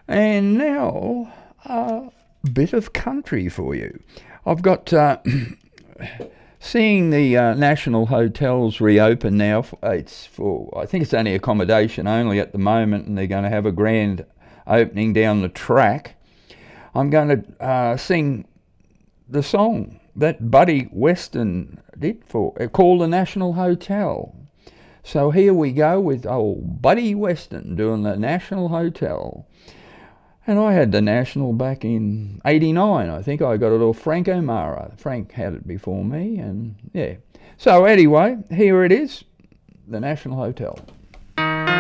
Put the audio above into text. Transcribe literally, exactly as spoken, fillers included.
And now, a bit of country for you. I've got uh, seeing the uh, national hotels reopen now. It's for, I think it's only accommodation only at the moment, and they're going to have a grand opening down the track. I'm going to uh, sing the song that Buddy Weston did for, called The National Hotel. So here we go with old Buddy Weston doing the National Hotel. And I had the National back in eighty-nine. I think I got it off Frank O'Mara. Frank had it before me, and yeah. So anyway, here it is, the National Hotel.